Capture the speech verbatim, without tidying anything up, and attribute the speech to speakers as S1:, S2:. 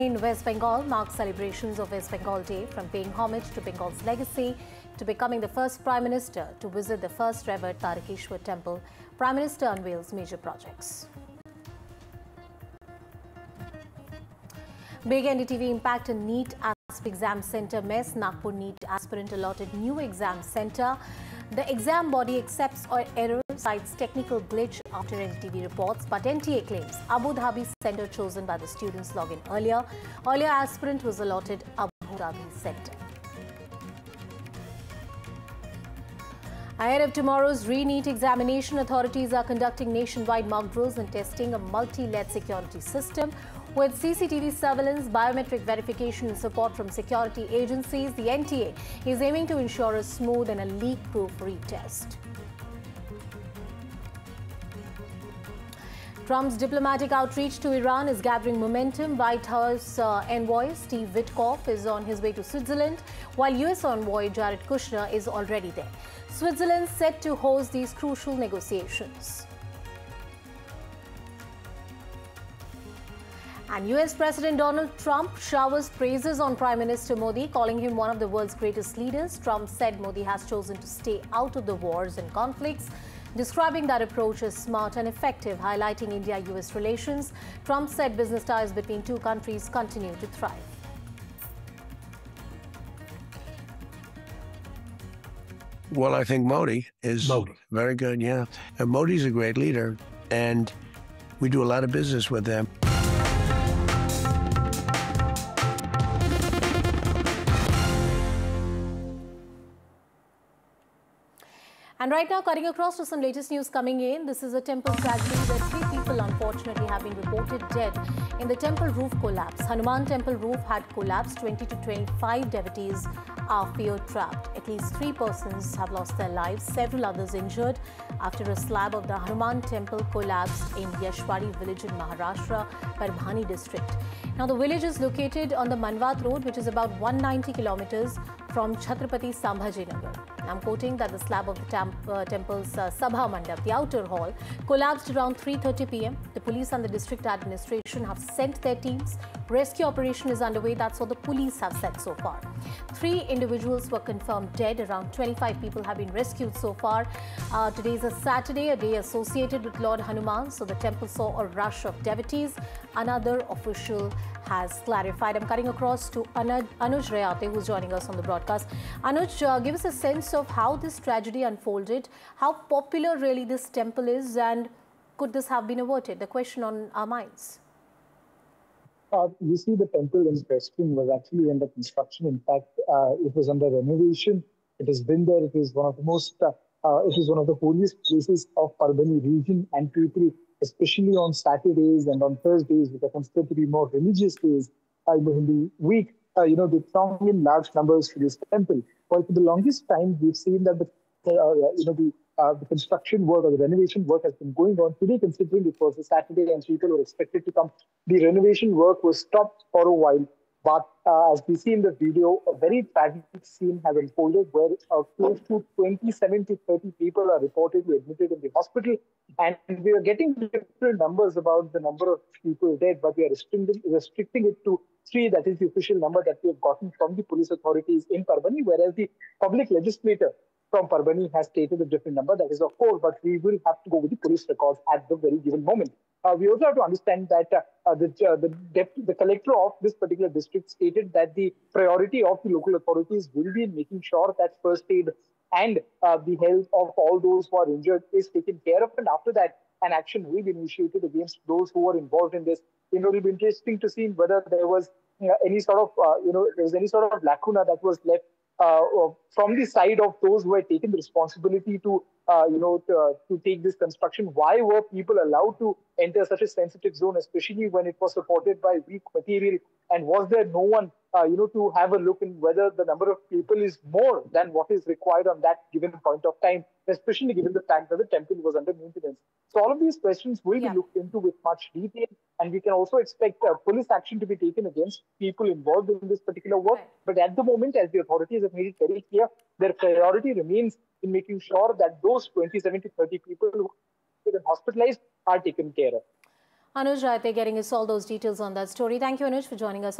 S1: In West Bengal marks celebrations of West Bengal Day, from paying homage to Bengal's legacy to becoming the first Prime Minister to visit the first ever Tarakeshwar temple. Prime Minister unveils major projects. Big N D T V impact in NEET exam center mess. Nagpur NEET aspirant allotted new exam center. The exam body accepts or error, cites technical glitch after N D T V reports, but N T A claims Abu Dhabi center chosen by the students login earlier. Earlier aspirant was allotted Abu Dhabi center. Ahead of tomorrow's re-NEET examination, authorities are conducting nationwide mock drills and testing a multi-led security system. With C C T V surveillance, biometric verification and support from security agencies, the N T A is aiming to ensure a smooth and a leak-proof retest. Trump's diplomatic outreach to Iran is gathering momentum. White House uh, envoy Steve Witkoff is on his way to Switzerland, while U S envoy Jared Kushner is already there. Switzerland set to host these crucial negotiations. And U S President Donald Trump showers praises on Prime Minister Modi, calling him one of the world's greatest leaders. Trump said Modi has chosen to stay out of the wars and conflicts, describing that approach as smart and effective, highlighting India-U S relations. Trump said business ties between two countries continue to thrive.
S2: Well, I think Modi is
S3: Modi.
S2: very good, yeah. And Modi's a great leader, and we do a lot of business with them.
S1: And right now, cutting across to some latest news coming in. This is a temple tragedy where three people unfortunately have been reported dead in the temple roof collapse. Hanuman temple roof had collapsed. twenty to twenty-five devotees are feared trapped. At least three persons have lost their lives, several others injured after a slab of the Hanuman temple collapsed in Yashwari village in Maharashtra, Parbhani district. Now, the village is located on the Manvat road, which is about one hundred ninety kilometers from Chhatrapati Sambhajinagar. I'm quoting that the slab of the temp, uh, temple's uh, Sabha Mandap, the outer hall, collapsed around three thirty p m The police and the district administration have sent their teams. Rescue operation is underway. That's what the police have said so far. Three individuals were confirmed dead. Around twenty-five people have been rescued so far. Uh, today is a Saturday, a day associated with Lord Hanuman, so the temple saw a rush of devotees. Another official has clarified. I'm cutting across to Anuj, Anuj Rayate, who's joining us on the broadcast. Anuj, uh, give us a sense of how this tragedy unfolded, how popular really this temple is, and could this have been averted? The question on our minds.
S3: Uh, you see, the temple in question was actually under construction. In fact, uh, it was under renovation. It has been there. It is one of the most, uh, uh, it is one of the holiest places of Parbhani region, and people, especially on Saturdays and on Thursdays, which are considered to be more religious days uh, in the week, uh, you know, they throng in large numbers to this temple. But for the longest time, we've seen that the, uh, you know, the, uh, the construction work or the renovation work has been going on. Today, considering it was a Saturday and people were expected to come, the renovation work was stopped for a while. But uh, as we see in the video, a very tragic scene has unfolded where uh, close to twenty-seven to thirty people are reportedly admitted in the hospital. And we are getting different numbers about the number of people dead, but we are restricting, restricting it to three. That is the official number that we have gotten from the police authorities in Parbhani, whereas the public legislator from Parbhani has stated a different number. That is of four, but we will have to go with the police records at the very given moment. Uh, we also have to understand that uh, uh, the, uh, the, the collector of this particular district stated that the priority of the local authorities will be in making sure that first aid and uh, the health of all those who are injured is taken care of. And after that, an action will be initiated against those who are involved in this. You know, it will be interesting to see whether there was you know, any sort of, uh, you know, there was any sort of lacuna that was left uh, from the side of those who had taken the responsibility to, uh, you know, to, uh, to take this construction. Why were people allowed to enter such a sensitive zone, especially when it was supported by weak material? And was there no one, uh, you know, to have a look in whether the number of people is more than what is required on that given point of time, especially given the fact that the temple was under maintenance? So all of these questions will
S1: Yeah.
S3: be looked into with much detail, and we can also expect uh, police action to be taken against people involved in this particular work.
S1: Right.
S3: But at the moment, as the authorities have made it very clear, their priority remains in making sure that those twenty-seven to thirty people who have been hospitalized are taken care of.
S1: Anuj Raite getting us all those details on that story. Thank you, Anuj, for joining us.